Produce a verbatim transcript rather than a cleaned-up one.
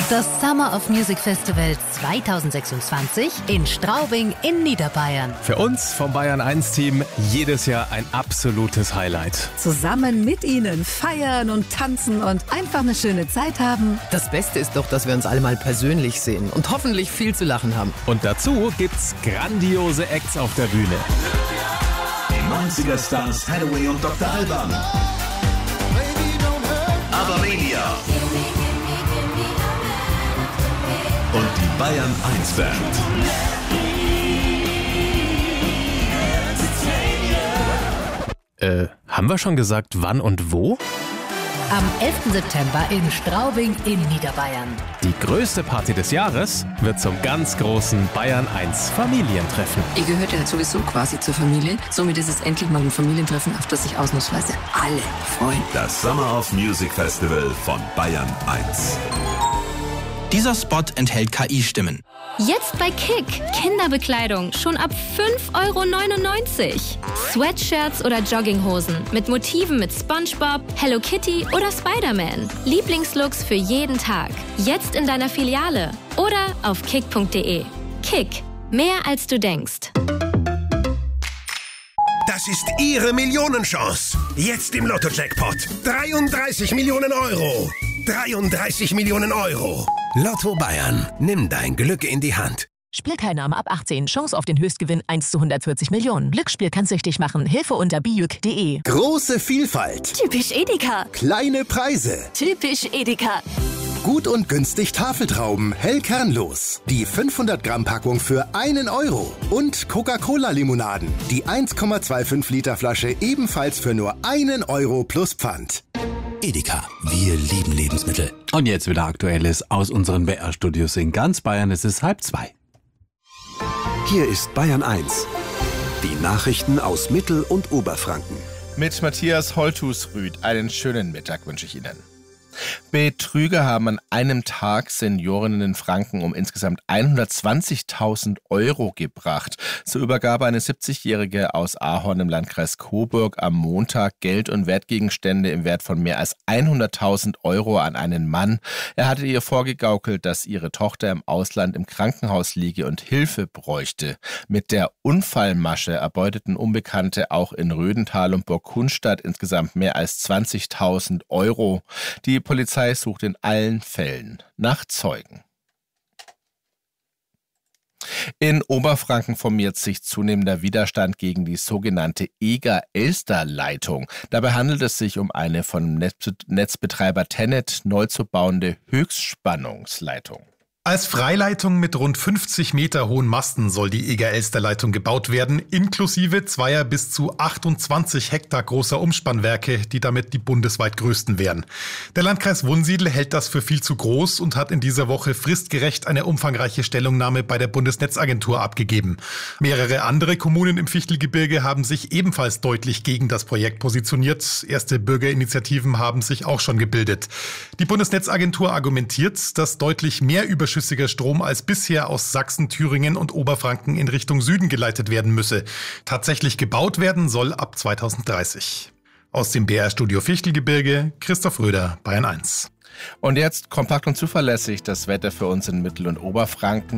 Das Summer of Music Festival zwanzig sechsundzwanzig in Straubing in Niederbayern. Für uns vom Bayern eins Team jedes Jahr ein absolutes Highlight. Zusammen mit Ihnen feiern und tanzen und einfach eine schöne Zeit haben. Das Beste ist doch, dass wir uns alle mal persönlich sehen und hoffentlich viel zu lachen haben. Und dazu gibt's grandiose Acts auf der Bühne. Die neunziger-Stars Hathaway und Doktor Alban. Abermania. Und die Bayern eins Band. Äh, haben wir schon gesagt, wann und wo? Am elften September in Straubing in Niederbayern. Die größte Party des Jahres wird zum ganz großen Bayern eins Familientreffen. Ihr gehört ja sowieso quasi zur Familie. Somit ist es endlich mal ein Familientreffen, auf das sich ausnahmsweise alle freuen. Das Summer of Music Festival von Bayern eins. Dieser Spot enthält K I-Stimmen. Jetzt bei Kick. Kinderbekleidung schon ab fünf Euro neunundneunzig. Sweatshirts oder Jogginghosen mit Motiven mit SpongeBob, Hello Kitty oder Spider-Man. Lieblingslooks für jeden Tag. Jetzt in deiner Filiale oder auf kick punkt de. Kick. Mehr als du denkst. Das ist Ihre Millionenchance. Jetzt im Lotto-Jackpot. dreiunddreißig Millionen Euro. dreiunddreißig Millionen Euro. Lotto Bayern. Nimm dein Glück in die Hand. Spielteilnahme ab achtzehn. Chance auf den Höchstgewinn eins zu hundertvierzig Millionen. Glücksspiel kann süchtig machen. Hilfe unter bijuk punkt de. Große Vielfalt. Typisch Edeka. Kleine Preise. Typisch Edeka. Gut und günstig Tafeltrauben, hell kernlos. Die fünfhundert Gramm Packung für einen Euro. Und Coca-Cola-Limonaden. Die eins Komma fünfundzwanzig Liter Flasche ebenfalls für nur einen Euro plus Pfand. Edeka, wir lieben Lebensmittel. Und jetzt wieder Aktuelles aus unseren B R-Studios in ganz Bayern. Es ist halb zwei. Hier ist Bayern eins. Die Nachrichten aus Mittel- und Oberfranken. Mit Matthias Holthusrüth einen schönen Mittag wünsche ich Ihnen. Betrüger haben an einem Tag Seniorinnen in Franken um insgesamt hundertzwanzigtausend Euro gebracht. So übergab eine siebzigjährige aus Ahorn im Landkreis Coburg am Montag Geld- und Wertgegenstände im Wert von mehr als hunderttausend Euro an einen Mann. Er hatte ihr vorgegaukelt, dass ihre Tochter im Ausland im Krankenhaus liege und Hilfe bräuchte. Mit der Unfallmasche erbeuteten Unbekannte auch in Rödental und Burgkunstadt insgesamt mehr als zwanzigtausend Euro. Die Polizei sucht in allen Fällen nach Zeugen. In Oberfranken formiert sich zunehmender Widerstand gegen die sogenannte Eger-Elster-Leitung. Dabei handelt es sich um eine vom Netzbetreiber Tennet neu zu bauende Höchstspannungsleitung. Als Freileitung mit rund fünfzig Meter hohen Masten soll die Eger-Elster-Leitung gebaut werden, inklusive zweier bis zu achtundzwanzig Hektar großer Umspannwerke, die damit die bundesweit größten wären. Der Landkreis Wunsiedel hält das für viel zu groß und hat in dieser Woche fristgerecht eine umfangreiche Stellungnahme bei der Bundesnetzagentur abgegeben. Mehrere andere Kommunen im Fichtelgebirge haben sich ebenfalls deutlich gegen das Projekt positioniert. Erste Bürgerinitiativen haben sich auch schon gebildet. Die Bundesnetzagentur argumentiert, dass deutlich mehr Überschüssiger Strom als bisher aus Sachsen, Thüringen und Oberfranken in Richtung Süden geleitet werden müsse. Tatsächlich gebaut werden soll ab zweitausenddreißig. Aus dem B R-Studio Fichtelgebirge, Christoph Röder, Bayern eins. Und jetzt kompakt und zuverlässig das Wetter für uns in Mittel- und Oberfranken.